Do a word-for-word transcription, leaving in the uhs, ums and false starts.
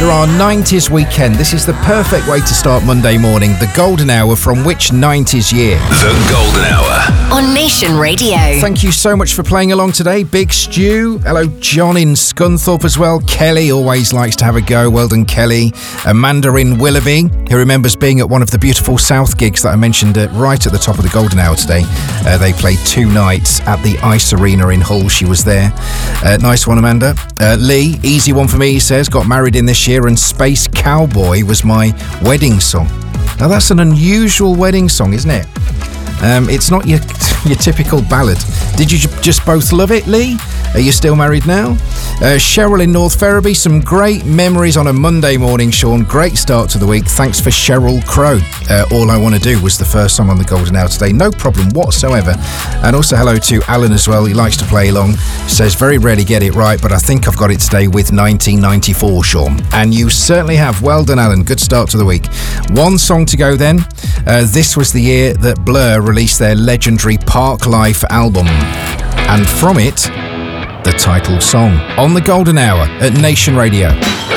after our nineties weekend, this is the perfect way to start Monday morning. The Golden Hour from which nineties year? The Golden Hour on Nation Radio. Thank you so much for playing along today. Big Stu. Hello, John in Scunthorpe as well. Kelly always likes to have a go. Well done, Kelly. Amanda in Willoughby, who remembers being at one of the beautiful South gigs that I mentioned uh, right at the top of the Golden Hour today. Uh, they played two nights at the Ice Arena in Hull. She was there. Uh, nice one, Amanda. Uh, Lee, easy one for me, he says. Got married in this year and Space Cowboy was my wedding song. Now that's an unusual wedding song, isn't it? Um, it's not your your typical ballad. Did you j- just both love it, Lee? Are you still married now? Uh, Cheryl in North Ferriby, some great memories on a Monday morning, Sean. Great start to the week. Thanks for Cheryl Crow. Uh, All I Want to Do was the first song on the Golden Hour today. No problem whatsoever. And also hello to Alan as well. He likes to play along. Says, very rarely get it right, but I think I've got it today with nineteen ninety-four, Sean. And you certainly have. Well done, Alan. Good start to the week. One song to go then. Uh, this was the year that Blur released their legendary Park Life album. And from it, the title song on the Golden Hour at Nation Radio.